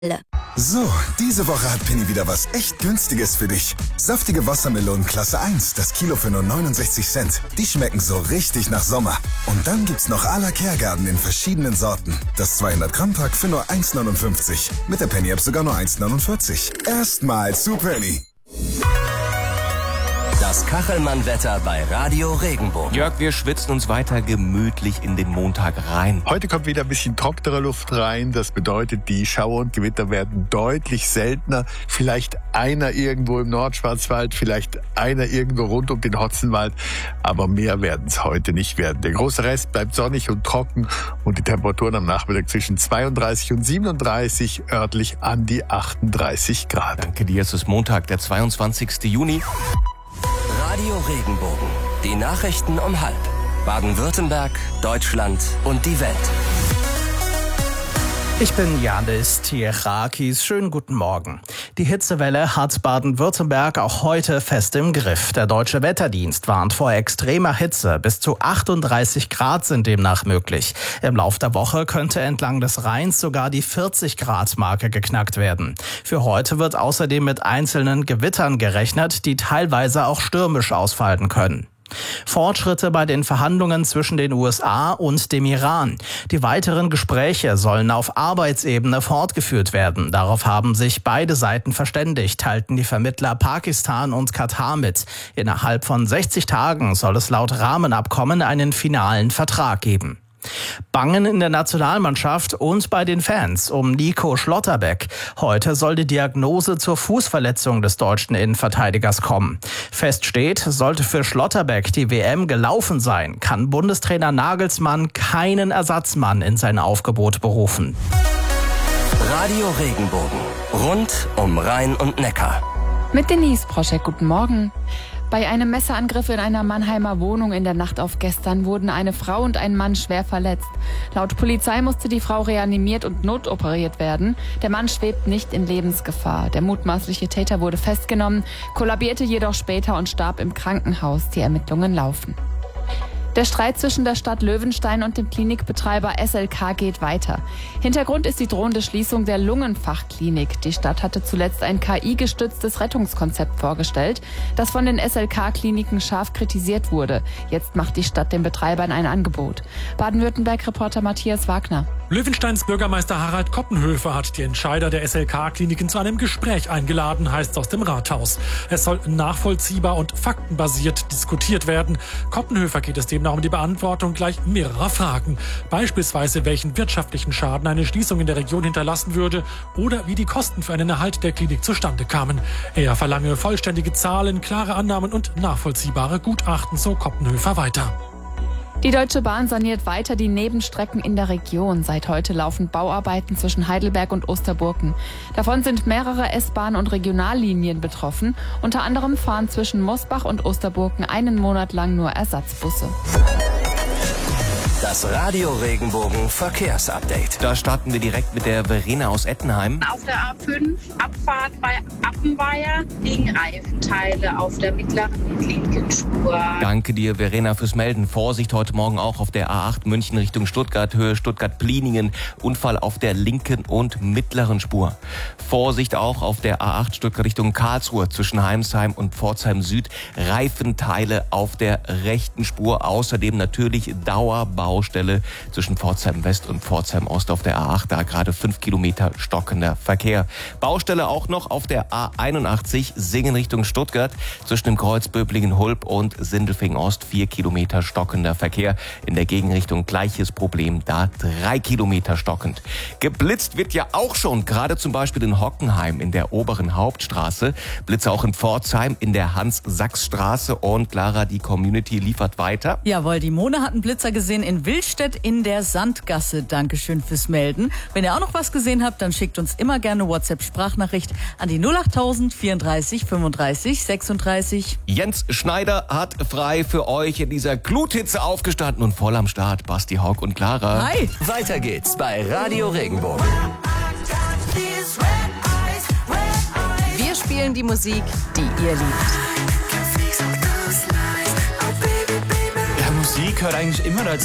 So, diese Woche hat Penny wieder was echt Günstiges für dich. Saftige Wassermelonen Klasse 1, das Kilo für nur 69 Cent. Die schmecken so richtig nach Sommer. Und dann gibt's noch à la Kergarten in verschiedenen Sorten. Das 200 Gramm Pack für nur 1,59. Mit der Penny App sogar nur 1,49. Erstmal zu Penny. Das Kachelmann-Wetter bei Radio Regenbogen. Jörg, wir schwitzen uns weiter gemütlich in den Montag rein. Heute kommt wieder ein bisschen trockenere Luft rein. Das bedeutet, die Schauer und Gewitter werden deutlich seltener. Vielleicht einer irgendwo im Nordschwarzwald, vielleicht einer irgendwo rund um den Hotzenwald. Aber mehr werden es heute nicht werden. Der große Rest bleibt sonnig und trocken und die Temperaturen am Nachmittag zwischen 32 und 37, örtlich an die 38 Grad. Danke dir, es ist Montag, der 22. Juni. Radio Regenbogen. Die Nachrichten um 12:30. Baden-Württemberg, Deutschland und die Welt. Ich bin Janis Tierakis. Schönen guten Morgen. Die Hitzewelle hat Baden-Württemberg auch heute fest im Griff. Der Deutsche Wetterdienst warnt vor extremer Hitze. Bis zu 38 Grad sind demnach möglich. Im Lauf der Woche könnte entlang des Rheins sogar die 40-Grad-Marke geknackt werden. Für heute wird außerdem mit einzelnen Gewittern gerechnet, die teilweise auch stürmisch ausfallen können. Fortschritte bei den Verhandlungen zwischen den USA und dem Iran. Die weiteren Gespräche sollen auf Arbeitsebene fortgeführt werden. Darauf haben sich beide Seiten verständigt, teilten die Vermittler Pakistan und Katar mit. Innerhalb von 60 Tagen soll es laut Rahmenabkommen einen finalen Vertrag geben. Bangen in der Nationalmannschaft und bei den Fans um Nico Schlotterbeck. Heute soll die Diagnose zur Fußverletzung des deutschen Innenverteidigers kommen. Fest steht, sollte für Schlotterbeck die WM gelaufen sein, kann Bundestrainer Nagelsmann keinen Ersatzmann in sein Aufgebot berufen. Radio Regenbogen. Rund um Rhein und Neckar. Mit Denise Proschek, guten Morgen. Bei einem Messerangriff in einer Mannheimer Wohnung in der Nacht auf gestern wurden eine Frau und ein Mann schwer verletzt. Laut Polizei musste die Frau reanimiert und notoperiert werden. Der Mann schwebt nicht in Lebensgefahr. Der mutmaßliche Täter wurde festgenommen, kollabierte jedoch später und starb im Krankenhaus. Die Ermittlungen laufen. Der Streit zwischen der Stadt Löwenstein und dem Klinikbetreiber SLK geht weiter. Hintergrund ist die drohende Schließung der Lungenfachklinik. Die Stadt hatte zuletzt ein KI-gestütztes Rettungskonzept vorgestellt, das von den SLK-Kliniken scharf kritisiert wurde. Jetzt macht die Stadt den Betreibern ein Angebot. Baden-Württemberg-Reporter Matthias Wagner. Löwensteins Bürgermeister Harald Koppenhöfer hat die Entscheider der SLK-Kliniken zu einem Gespräch eingeladen, heißt es aus dem Rathaus. Es soll nachvollziehbar und faktenbasiert diskutiert werden. Koppenhöfer geht es demnach um die Beantwortung gleich mehrerer Fragen. Beispielsweise, welchen wirtschaftlichen Schaden eine Schließung in der Region hinterlassen würde oder wie die Kosten für einen Erhalt der Klinik zustande kamen. Er verlange vollständige Zahlen, klare Annahmen und nachvollziehbare Gutachten, so Koppenhöfer weiter. Die Deutsche Bahn saniert weiter die Nebenstrecken in der Region. Seit heute laufen Bauarbeiten zwischen Heidelberg und Osterburken. Davon sind mehrere S-Bahn- und Regionallinien betroffen. Unter anderem fahren zwischen Mosbach und Osterburken einen Monat lang nur Ersatzbusse. Das Radio Regenbogen Verkehrsupdate. Da starten wir direkt mit der Verena aus Ettenheim. Auf der A5 Abfahrt bei Appenweier liegen Reifenteile auf der mittleren und linken Spur. Danke dir, Verena, fürs Melden. Vorsicht heute Morgen auch auf der A8 München Richtung Stuttgart, Höhe Stuttgart-Pliningen. Unfall auf der linken und mittleren Spur. Vorsicht auch auf der A8 Stuttgart Richtung Karlsruhe zwischen Heimsheim und Pforzheim Süd. Reifenteile auf der rechten Spur. Außerdem natürlich Dauerbaustelle zwischen Pforzheim West und Pforzheim Ost auf der A8. Da gerade 5 Kilometer stockender Verkehr. Baustelle auch noch auf der A81 Singen Richtung Stuttgart zwischen dem Kreuz Böblingen-Hulb und Sindelfingen Ost. 4 Kilometer stockender Verkehr. In der Gegenrichtung gleiches Problem, da 3 Kilometer stockend. Geblitzt wird ja auch schon, gerade zum Beispiel in Hockenheim in der oberen Hauptstraße. Blitze auch in Pforzheim in der Hans-Sachs-Straße. Und Clara, die Community liefert weiter. Jawohl, die Mona hat einen Blitzer gesehen in Willstedt in der Sandgasse. Dankeschön fürs Melden. Wenn ihr auch noch was gesehen habt, dann schickt uns immer gerne WhatsApp-Sprachnachricht an die 08000 34 35 36. Jens Schneider hat frei für euch in dieser Gluthitze aufgestanden und voll am Start. Basti, Haug und Clara. Hi! Weiter geht's bei Radio Regenbogen. Wir spielen die Musik, die ihr liebt. Ja, Musik hört eigentlich immer dazu.